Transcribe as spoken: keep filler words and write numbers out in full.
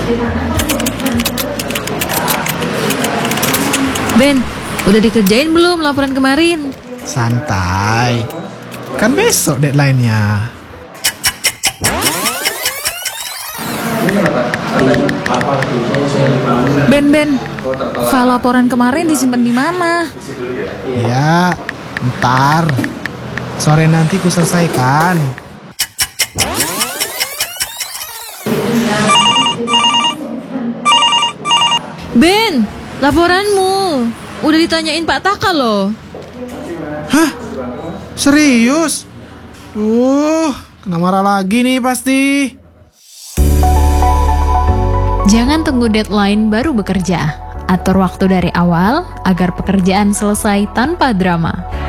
Ben, udah dikerjain belum laporan kemarin? Santai, kan besok deadline-nya. Ben, Ben, file laporan kemarin disimpan di mana? Ya, ntar sore nanti ku selesaikan. Ben, laporanmu udah ditanyain Pak Taka loh. Hah? Serius? Duh, kena marah lagi nih pasti. Jangan tunggu deadline baru bekerja. Atur waktu dari awal agar pekerjaan selesai tanpa drama.